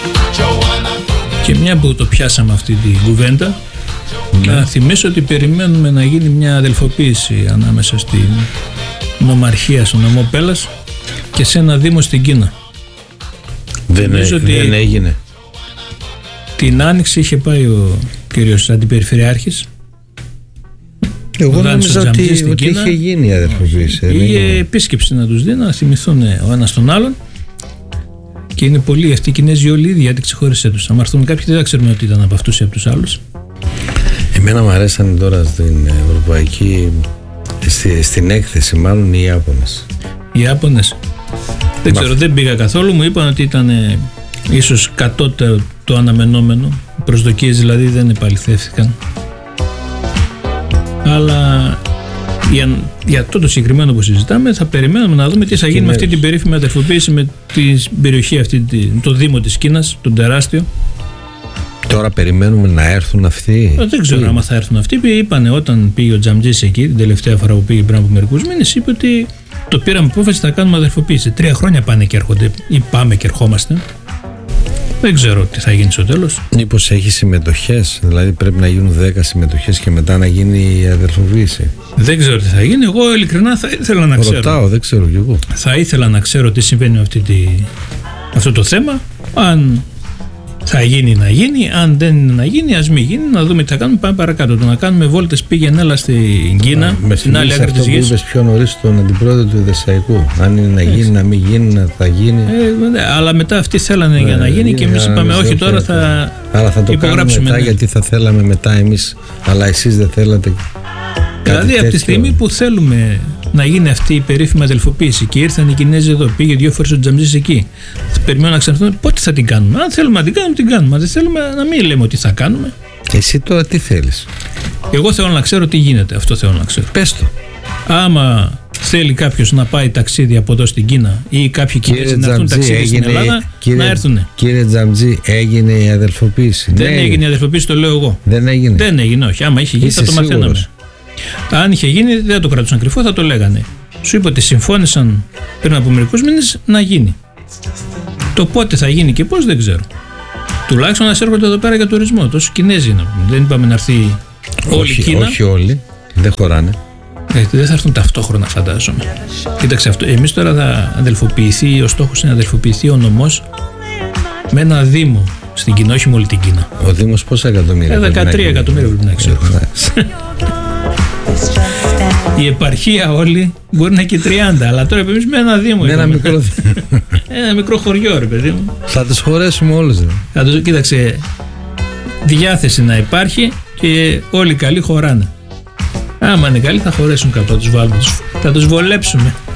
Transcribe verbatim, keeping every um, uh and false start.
Και μια που το πιάσαμε αυτή τη κουβέντα, mm. να θυμίσω ότι περιμένουμε να γίνει μια αδελφοποίηση ανάμεσα στην νομαρχία, στον νομό Πέλλας και σε ένα δήμο στην Κίνα. Δεν, έ, δεν έγινε. Την Άνοιξη είχε πάει ο κύριος Αντιπεριφερειάρχης. Εγώ νόμιζα ότι, ότι είχε γίνει η αδελφοποίηση. Είχε επίσκεψη να τους δει, να θυμηθούν ο ένας τον άλλον. Και είναι πολλοί αυτοί οι Κινέζοι όλοι ίδιοι, γιατί ξεχώρισε τους. Αν έρθουν κάποιοι, δεν ξέρουμε ότι ήταν από αυτούς ή από τους άλλους. Εμένα μου αρέσαν τώρα στην ευρωπαϊκή, στη, στην έκθεση, μάλλον οι Ιάπωνες. Οι Ιάπωνες. Δεν ξέρω, δεν πήγα καθόλου. Μου είπαν ότι ήταν ε, ίσως κατώτερο το αναμενόμενο. Οι προσδοκίες δηλαδή δεν επαληθεύτηκαν. Αλλά για, για αυτό το συγκεκριμένο που συζητάμε, θα περιμένουμε να δούμε τι θα γίνει με αυτή την περίφημη αδερφοποίηση με την περιοχή αυτή, το Δήμο της Κίνας, τον τεράστιο. Τώρα περιμένουμε να έρθουν αυτοί. Δεν ξέρω τι? άμα θα έρθουν αυτοί. Είπανε όταν πήγε ο Τζαμτζής εκεί, την τελευταία φορά που πήγε πριν από μερικούς μήνες, είπε ότι το πήραμε απόφαση να κάνουμε αδερφοποίηση. Τρία χρόνια πάνε και έρχονται, ή πάμε και ερχόμαστε. Δεν ξέρω τι θα γίνει στο τέλος. Μήπως έχει συμμετοχές, δηλαδή πρέπει να γίνουν δέκα συμμετοχές και μετά να γίνει η αδερφοποίηση. Δεν ξέρω τι θα γίνει. Εγώ ειλικρινά θα ήθελα να ξέρω. Ρωτάω, δεν ξέρω κι εγώ. Θα ήθελα να ξέρω τι συμβαίνει με αυτή τη... αυτό το θέμα. Αν θα γίνει να γίνει, αν δεν είναι να γίνει, ας μην γίνει, να δούμε τι θα κάνουμε. Πάμε παρακάτω. Το να κάνουμε βόλτες πήγαινε έλα στην Κίνα, Α, στην άλλη άκρη της γης. Αυτό που είπες πιο νωρίς τον αντιπρόεδρο του Εδεσσαϊκού. Αν είναι να γίνει, Έτσι. να μην γίνει, να θα γίνει. Ε, αλλά μετά αυτοί θέλανε ε, για να γίνει και εμείς είπαμε όχι τώρα θα, Άρα θα το υπογράψουμε. Μετά, ναι. γιατί θα θέλαμε μετά εμείς, αλλά εσείς δεν θέλατε. Δηλαδή τέτοιο. Από τη στιγμή που θέλουμε να γίνει αυτή η περίφημη αδελφοποίηση και ήρθαν οι Κινέζοι εδώ, πήγε δύο φορές ο Τζαμτζής εκεί, θα περιμένουμε να ξαναρθούν, πότε θα την κάνουμε. Αν θέλουμε να την κάνουμε, την κάνουμε. Αν δεν θέλουμε, να μην λέμε ότι θα κάνουμε. Εσύ τώρα τι θέλεις? Εγώ θέλω να ξέρω τι γίνεται. Αυτό θέλω να ξέρω. Πες το. Άμα θέλει κάποιος να πάει ταξίδι από εδώ στην Κίνα ή κάποιοι Κινέζοι να έρθουν ταξίδι έγινε, στην Ελλάδα, κύριε, να έρθουν. Κύριε Τζαμτζή, έγινε η αδελφοποίηση? Δεν ναι. έγινε η αδελφοποίηση, το λέω εγώ. Δεν έγινε. Δεν έγινε, όχι. Άμα είχε γίνει, θα το μαθαίναμε. Αν είχε γίνει, δεν το κρατούσαν κρυφό, θα το λέγανε. Σου είπα ότι συμφώνησαν πριν από μερικούς μήνες να γίνει. Το πότε θα γίνει και πώς δεν ξέρω. Τουλάχιστον να έρχονται εδώ πέρα για τουρισμό. Τόσο Κινέζοι είναι. Δεν είπαμε να έρθει όλη η Κίνα. Όχι όλοι. Δεν χωράνε. Ε, δεν θα έρθουν ταυτόχρονα, φαντάζομαι. Κοίταξε αυτό. Εμείς τώρα θα αδελφοποιηθεί, ο στόχος είναι να αδελφοποιηθεί ο νομός με ένα δήμο στην Κίνα, όχι με όλη την Κίνα. Ο δήμος πόσα εκατομμύρια? Ε, δεκατρία εκατομμύρια πρέπει να ξέρω. Η επαρχία όλη μπορεί να είναι και τριάντα, αλλά τώρα εμείς με ένα δήμο. Με ένα μικρό, ένα μικρό χωριό, ρε παιδί μου. Θα τους χωρέσουμε όλους. Θα τους, κοίταξε, διάθεση να υπάρχει και όλοι καλοί χωράνε. Άμα είναι καλοί θα χωρέσουν κάπου, θα τους βάλουμε, θα τους βολέψουμε.